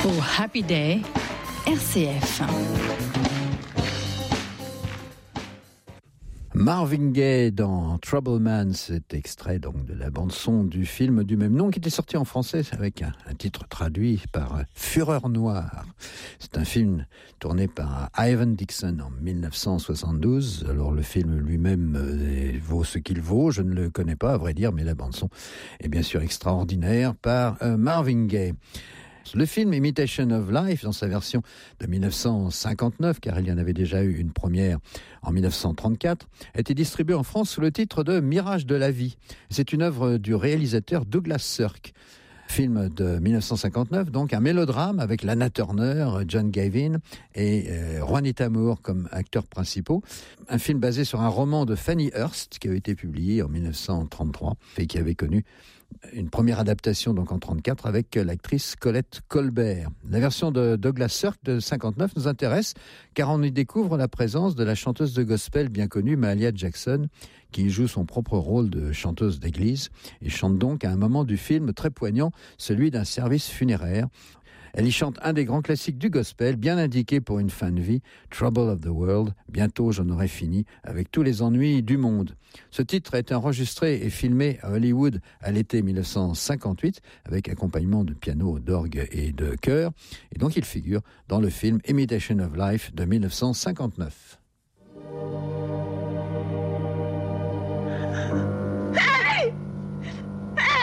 Pour Happy Day, RCF. Marvin Gaye dans Trouble Man, cet extrait donc de la bande-son du film du même nom qui était sorti en français avec un titre traduit par Fureur Noire. C'est un film tourné par Ivan Dixon en 1972. Alors le film lui-même vaut ce qu'il vaut, je ne le connais pas à vrai dire, mais la bande-son est bien sûr extraordinaire par Marvin Gaye. Le film Imitation of Life, dans sa version de 1959, car il y en avait déjà eu une première en 1934, a été distribué en France sous le titre de Mirage de la vie. C'est une œuvre du réalisateur Douglas Sirk. Film de 1959, donc un mélodrame avec Lana Turner, John Gavin et Juanita Moore comme acteurs principaux. Un film basé sur un roman de Fanny Hurst qui avait été publié en 1933 et qui avait connu une première adaptation donc en 1934 avec l'actrice Colette Colbert. La version de Douglas Sirk de 59 nous intéresse car on y découvre la présence de la chanteuse de gospel bien connue Mahalia Jackson qui joue son propre rôle de chanteuse d'église et chante donc à un moment du film très poignant, celui d'un service funéraire. Elle y chante un des grands classiques du gospel, bien indiqué pour une fin de vie, Trouble of the World, bientôt j'en aurai fini avec tous les ennuis du monde. Ce titre a été enregistré et filmé à Hollywood à l'été 1958, avec accompagnement de piano, d'orgue et de chœur, et donc il figure dans le film Imitation of Life de 1959.